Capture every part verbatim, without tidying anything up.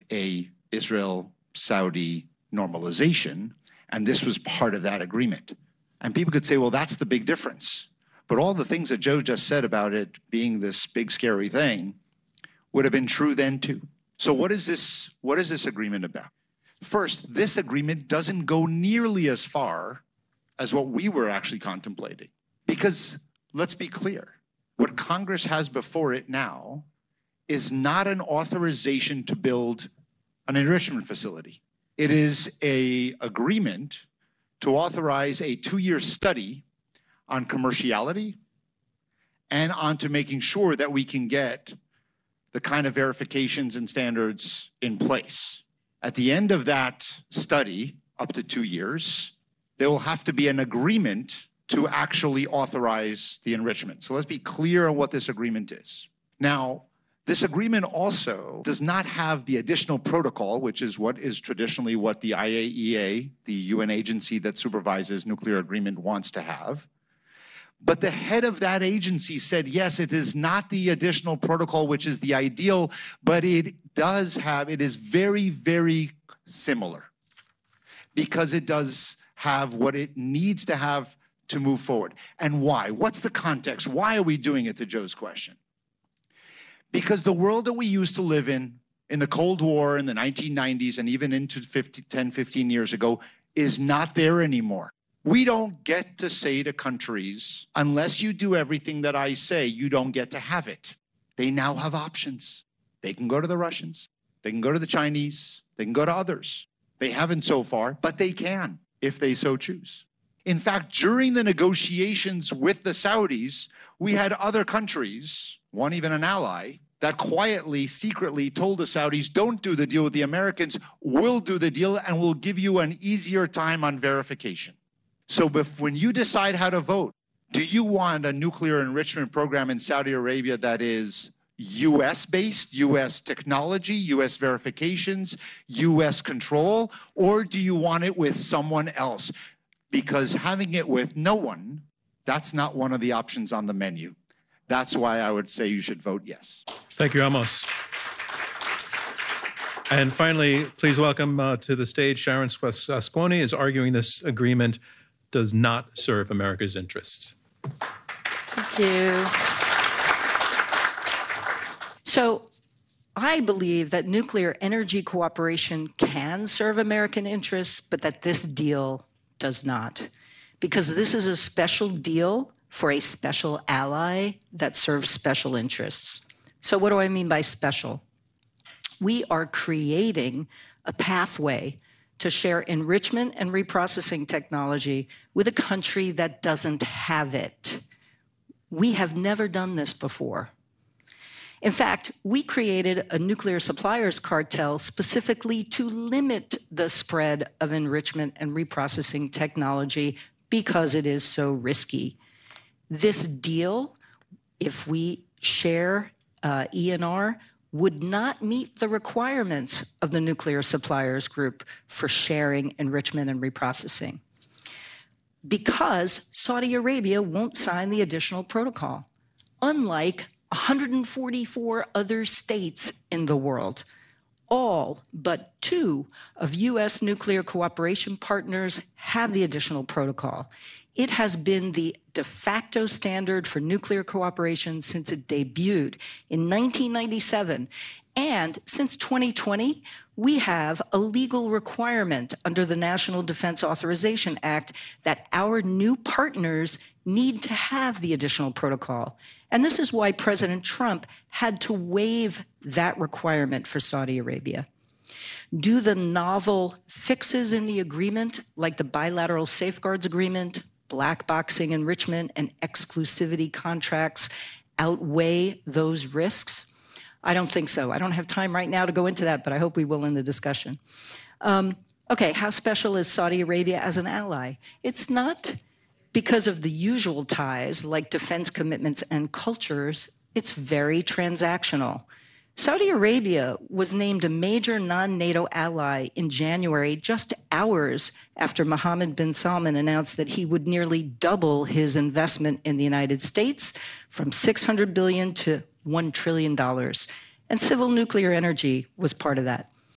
a Israel-Saudi normalization, and this was part of that agreement. And people could say, well, that's the big difference. But all the things that Joe just said about it being this big, scary thing would have been true then too. So what is this, what is this agreement about? First, this agreement doesn't go nearly as far as what we were actually contemplating. Because let's be clear, what Congress has before it now is not an authorization to build an enrichment facility. It is an agreement to authorize a two-year study on commerciality and onto making sure that we can get the kind of verifications and standards in place. At the end of that study, up to two years, there will have to be an agreement to actually authorize the enrichment. So let's be clear on what this agreement is. Now, this agreement also does not have the additional protocol, which is what is traditionally what the I A E A, the U N agency that supervises nuclear agreement, wants to have. But the head of that agency said, yes, it is not the additional protocol, which is the ideal, but it does have, it is very, very similar because it does have what it needs to have to move forward. And why? What's the context? Why are we doing it, to Joe's question? Because the world that we used to live in, in the Cold War, in the nineteen nineties, and even into ten, fifteen years ago, is not there anymore. We don't get to say to countries, unless you do everything that I say, you don't get to have it. They now have options. They can go to the Russians. They can go to the Chinese. They can go to others. They haven't so far, but they can if they so choose. In fact, during the negotiations with the Saudis, we had other countries, one even an ally, that quietly, secretly told the Saudis, don't do the deal with the Americans, we'll do the deal and we'll give you an easier time on verification. So when you decide how to vote, do you want a nuclear enrichment program in Saudi Arabia that is U S-based, U S technology, U S verifications, U S control, or do you want it with someone else? Because having it with no one, that's not one of the options on the menu. That's why I would say you should vote yes. Thank you, Amos. And finally, please welcome uh, to the stage Sharon Asconi is arguing this agreement does not serve America's interests. Thank you. So I believe that nuclear energy cooperation can serve American interests, but that this deal does not. Because this is a special deal for a special ally that serves special interests. So what do I mean by special? We are creating a pathway to share enrichment and reprocessing technology with a country that doesn't have it. We have never done this before. In fact, we created a nuclear suppliers cartel specifically to limit the spread of enrichment and reprocessing technology because it is so risky. This deal, if we share uh, E N R, would not meet the requirements of the nuclear suppliers group for sharing enrichment and reprocessing because Saudi Arabia won't sign the additional protocol, unlike one hundred forty-four other states in the world. All but two of U S nuclear cooperation partners have the additional protocol. It has been the de facto standard for nuclear cooperation since it debuted in nineteen ninety-seven. And since twenty twenty, we have a legal requirement under the National Defense Authorization Act that our new partners need to have the additional protocol. And this is why President Trump had to waive that requirement for Saudi Arabia. Do the novel fixes in the agreement, like the bilateral safeguards agreement, black boxing enrichment, and exclusivity contracts, outweigh those risks? I don't think so. I don't have time right now to go into that, but I hope we will in the discussion. Um, okay, how special is Saudi Arabia as an ally? It's not because of the usual ties like defense commitments and cultures. It's very transactional. Saudi Arabia was named a major non-NATO ally in January, just hours after Mohammed bin Salman announced that he would nearly double his investment in the United States from six hundred billion dollars to one trillion dollars. And civil nuclear energy was part of that.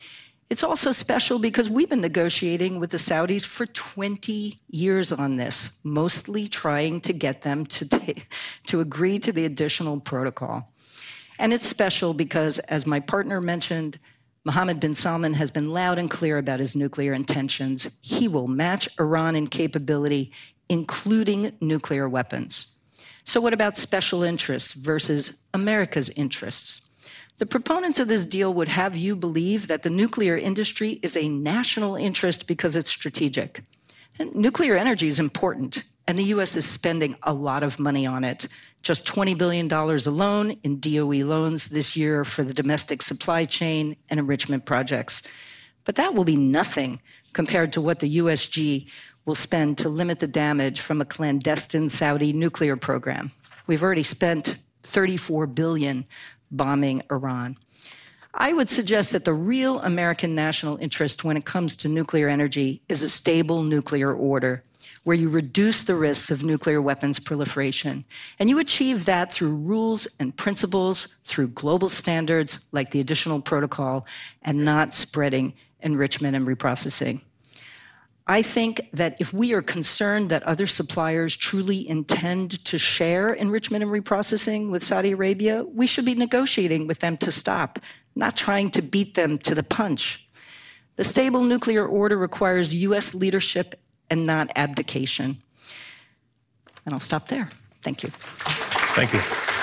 It's also special because we've been negotiating with the Saudis for twenty years on this, mostly trying to get them to, ta- to agree to the additional protocol. And it's special because, as my partner mentioned, Mohammed bin Salman has been loud and clear about his nuclear intentions. He will match Iran in capability, including nuclear weapons. So what about special interests versus America's interests? The proponents of this deal would have you believe that the nuclear industry is a national interest because it's strategic. And nuclear energy is important, and the U S is spending a lot of money on it. Just twenty billion dollars alone in D O E loans this year for the domestic supply chain and enrichment projects. But that will be nothing compared to what the U S G will spend to limit the damage from a clandestine Saudi nuclear program. We've already spent thirty-four billion dollars bombing Iran. I would suggest that the real American national interest when it comes to nuclear energy is a stable nuclear order, where you reduce the risks of nuclear weapons proliferation. And you achieve that through rules and principles, through global standards like the additional protocol, and not spreading enrichment and reprocessing. I think that if we are concerned that other suppliers truly intend to share enrichment and reprocessing with Saudi Arabia, we should be negotiating with them to stop, not trying to beat them to the punch. The stable nuclear order requires U S leadership and not abdication. And I'll stop there. Thank you. Thank you.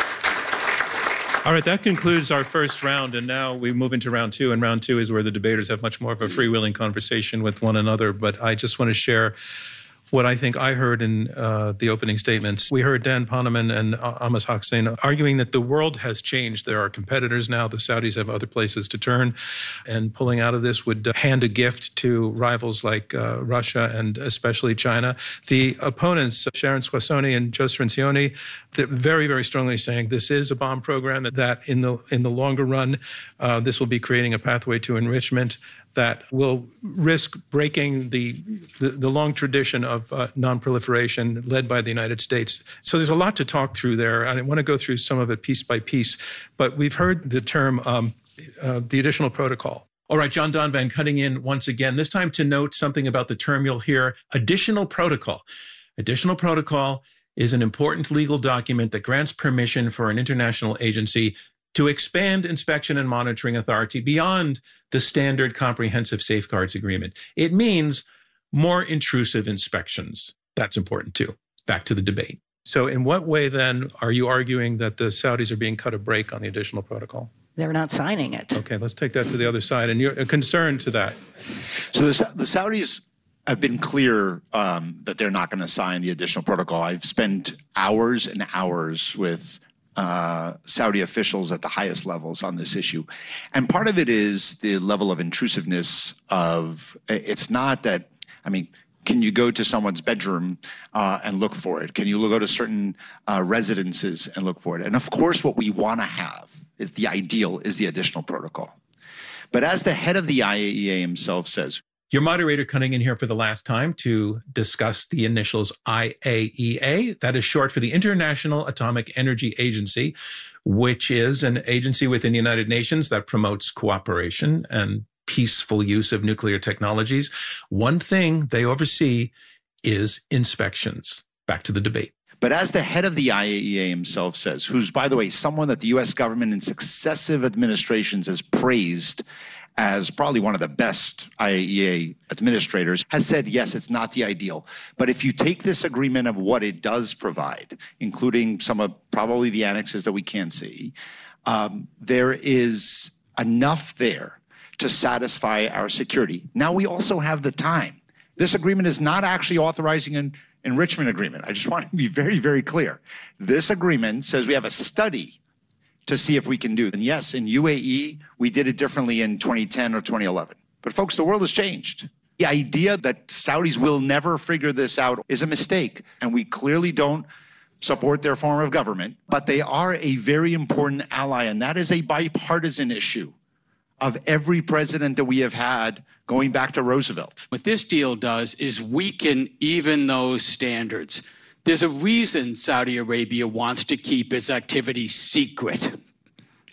All right, that concludes our first round, and now we move into round two, and round two is where the debaters have much more of a freewheeling conversation with one another, but I just want to share what I think I heard in uh, the opening statements. We heard Dan Poneman and uh, Amos Hochstein arguing that the world has changed. There are competitors now. The Saudis have other places to turn, and pulling out of this would uh, hand a gift to rivals like uh, Russia and especially China. The opponents, Sharon Squassoni and Joe Cirincione, they're very, very strongly saying this is a bomb program, that in the in the longer run, uh, this will be creating a pathway to enrichment that will risk breaking the, the, the long tradition of uh, non-proliferation led by the United States. So there's a lot to talk through there. I want to go through some of it piece by piece, but we've heard the term um, uh, the additional protocol. All right, John Donvan cutting in once again, this time to note something about the term you'll hear, additional protocol. Additional protocol is an important legal document that grants permission for an international agency to expand inspection and monitoring authority beyond the standard comprehensive safeguards agreement. It means more intrusive inspections. That's important too. Back to the debate. So in what way then are you arguing that the Saudis are being cut a break on the additional protocol? They're not signing it. Okay, let's take that to the other side. And you're concerned to that. So the, the Saudis have been clear um, that they're not going to sign the additional protocol. I've spent hours and hours with Uh, Saudi officials at the highest levels on this issue. And part of it is the level of intrusiveness of, it's not that, I mean, can you go to someone's bedroom uh, and look for it? Can you go to certain uh, residences and look for it? And of course, what we want to have is the ideal is the additional protocol. But as the head of the I A E A himself says, your moderator cutting in here for the last time to discuss the initials I A E A. That is short for the International Atomic Energy Agency, which is an agency within the United Nations that promotes cooperation and peaceful use of nuclear technologies. One thing they oversee is inspections. Back to the debate. But as the head of the I A E A himself says, who's, by the way, someone that the U S government in successive administrations has praised as probably one of the best I A E A administrators, has said, yes, it's not the ideal. But if you take this agreement of what it does provide, including some of probably the annexes that we can't see, um, there is enough there to satisfy our security. Now we also have the time. This agreement is not actually authorizing an enrichment agreement. I just want to be very, very clear. This agreement says we have a study to see if we can do it. And yes, in U A E, we did it differently in twenty ten or twenty eleven. But folks, the world has changed. The idea that Saudis will never figure this out is a mistake. And we clearly don't support their form of government, but they are a very important ally. And that is a bipartisan issue of every president that we have had going back to Roosevelt. What this deal does is weaken even those standards. There's a reason Saudi Arabia wants to keep its activities secret.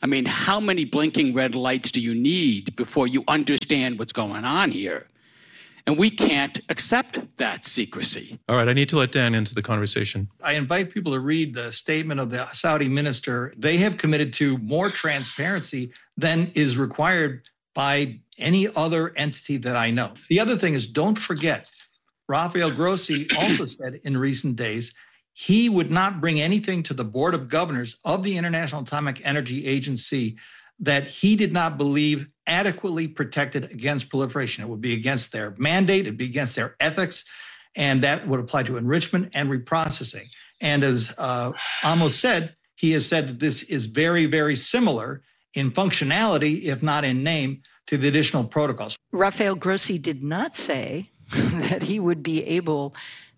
I mean, how many blinking red lights do you need before you understand what's going on here? And we can't accept that secrecy. All right, I need to let Dan into the conversation. I invite people to read the statement of the Saudi minister. They have committed to more transparency than is required by any other entity that I know. The other thing is, don't forget, Rafael Grossi also said in recent days he would not bring anything to the Board of Governors of the International Atomic Energy Agency that he did not believe adequately protected against proliferation. It would be against their mandate, it'd be against their ethics, and that would apply to enrichment and reprocessing. And as uh, Amos said, he has said that this is very, very similar in functionality, if not in name, to the additional protocols. Rafael Grossi did not say that he would be able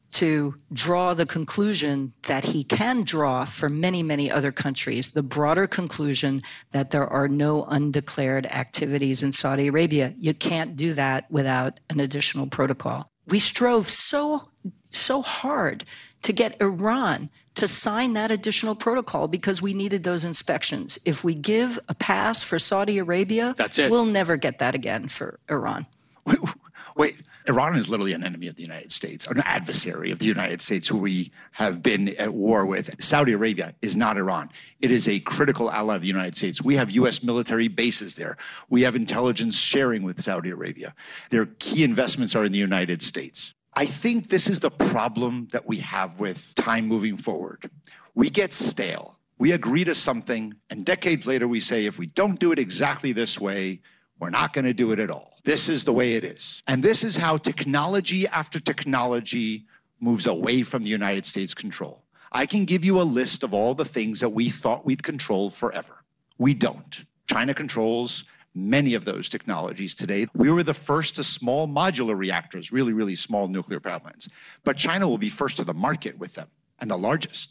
to draw the conclusion that he can draw for many, many other countries, the broader conclusion that there are no undeclared activities in Saudi Arabia. You can't do that without an additional protocol. We strove so, so hard to get Iran to sign that additional protocol because we needed those inspections. If we give a pass for Saudi Arabia, that's it. We'll never get that again for Iran. Wait, wait. Iran is literally an enemy of the United States, an adversary of the United States who we have been at war with. Saudi Arabia is not Iran. It is a critical ally of the United States. We have U S military bases there. We have intelligence sharing with Saudi Arabia. Their key investments are in the United States. I think this is the problem that we have with time moving forward. We get stale. We agree to something, and decades later we say, if we don't do it exactly this way, we're not going to do it at all. This is the way it is. And this is how technology after technology moves away from the United States control. I can give you a list of all the things that we thought we'd control forever. We don't. China controls many of those technologies today. We were the first to small modular reactors, really, really small nuclear power plants. But China will be first to the market with them, and the largest.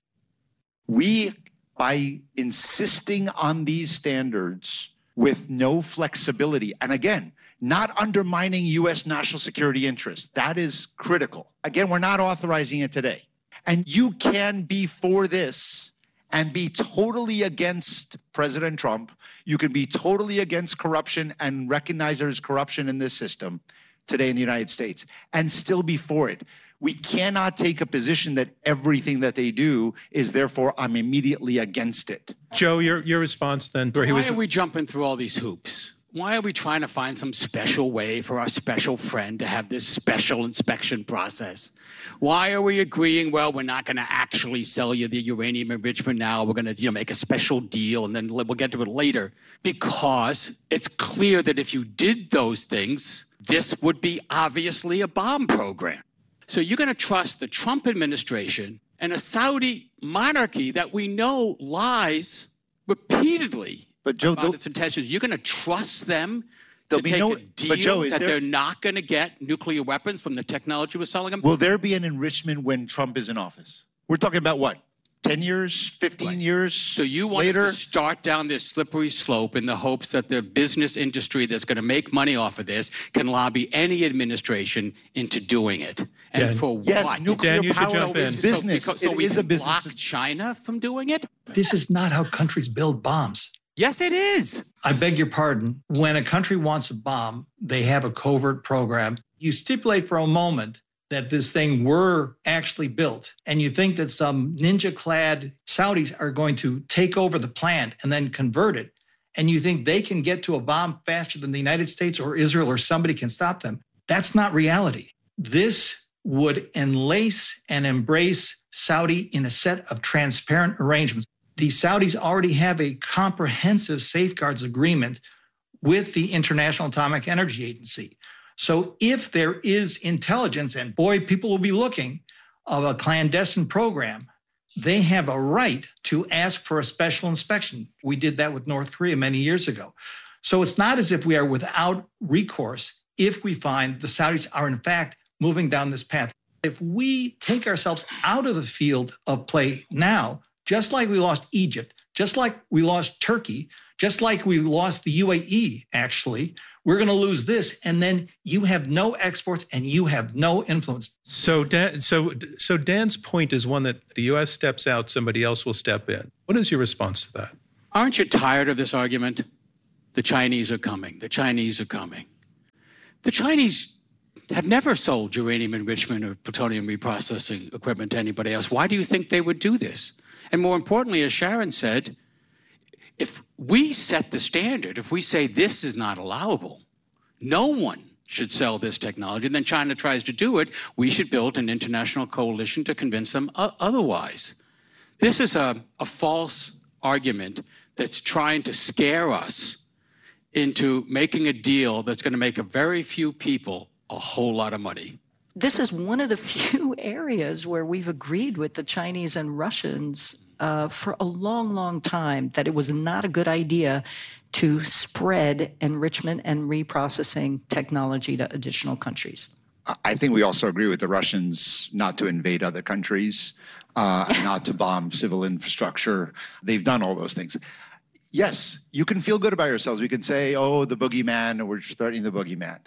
We, by insisting on these standards, with no flexibility, and again, not undermining U S national security interests. That is critical. Again, we're not authorizing it today. And you can be for this and be totally against President Trump. You can be totally against corruption and recognize there's corruption in this system today in the United States and still be for it. We cannot take a position that everything that they do is therefore I'm immediately against it. Joe, your your response then? Where he Why was... are we jumping through all these hoops? Why are we trying to find some special way for our special friend to have this special inspection process? Why are we agreeing, well, we're not going to actually sell you the uranium enrichment now. We're going to you know, make a special deal, and then we'll get to it later. Because it's clear that if you did those things, this would be obviously a bomb program. So you're going to trust the Trump administration and a Saudi monarchy that we know lies repeatedly but Joe, about its intentions. You're going to trust them to be take no, a deal but Joe, is that there, they're not going to get nuclear weapons from the technology we're selling them? Will there be an enrichment when Trump is in office? We're talking about what? ten years, fifteen Right. years So you want later? to start down this slippery slope in the hopes that the business industry that's going to make money off of this can lobby any administration into doing it. And Dan. for Yes, what? nuclear Dan, you should power jump is in. business. So, because, so it we is can a business. block China from doing it? This is not how countries build bombs. Yes, it is. I beg your pardon. When a country wants a bomb, they have a covert program. You stipulate for a moment that this thing were actually built, and you think that some ninja-clad Saudis are going to take over the plant and then convert it, and you think they can get to a bomb faster than the United States or Israel or somebody can stop them. That's not reality. This would enlace and embrace Saudi in a set of transparent arrangements. The Saudis already have a comprehensive safeguards agreement with the International Atomic Energy Agency. So if there is intelligence, and boy, people will be looking, of a clandestine program, they have a right to ask for a special inspection. We did that with North Korea many years ago. So it's not as if we are without recourse if we find the Saudis are in fact moving down this path. If we take ourselves out of the field of play now, just like we lost Egypt, just like we lost Turkey, just like we lost the U A E, actually, we're going to lose this, and then you have no exports and you have no influence. So, Dan, so, so Dan's point is one that the U S steps out, somebody else will step in. What is your response to that? Aren't you tired of this argument? The Chinese are coming. The Chinese are coming. The Chinese have never sold uranium enrichment or plutonium reprocessing equipment to anybody else. Why do you think they would do this? And more importantly, as Sharon said, if we set the standard, if we say this is not allowable, no one should sell this technology, then China tries to do it, we should build an international coalition to convince them otherwise. This is a, a false argument that's trying to scare us into making a deal that's going to make a very few people a whole lot of money. This is one of the few areas where we've agreed with the Chinese and Russians uh, for a long, long time that it was not a good idea to spread enrichment and reprocessing technology to additional countries. I think we also agree with the Russians not to invade other countries, uh, not to bomb civil infrastructure. They've done all those things. Yes, you can feel good about yourselves. We can say, oh, the boogeyman, or we're threatening the boogeyman.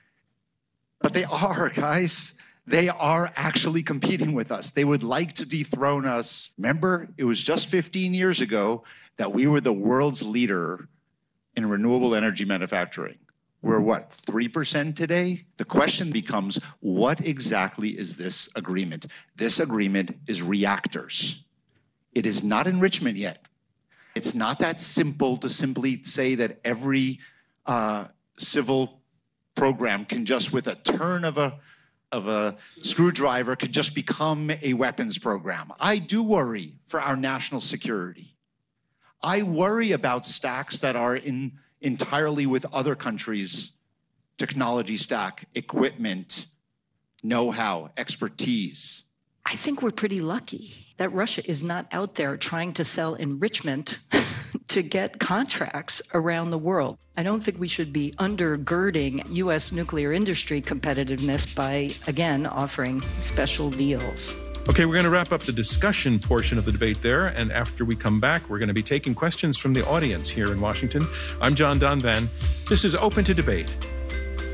But they are, guys. They are actually competing with us. They would like to dethrone us. Remember, it was just fifteen years ago that we were the world's leader in renewable energy manufacturing. We're what, three percent today? The question becomes, what exactly is this agreement? This agreement is reactors. It is not enrichment yet. It's not that simple to simply say that every uh, civil program can just, with a turn of a, of a screwdriver, could just become a weapons program. I do worry for our national security. I worry about stacks that are in entirely with other countries' technology stack, equipment, know-how, expertise. I think we're pretty lucky that Russia is not out there trying to sell enrichment to get contracts around the world. I don't think we should be undergirding U S nuclear industry competitiveness by, again, offering special deals. Okay, we're going to wrap up the discussion portion of the debate there, and after we come back, we're going to be taking questions from the audience here in Washington. I'm John Donvan. This is Open to Debate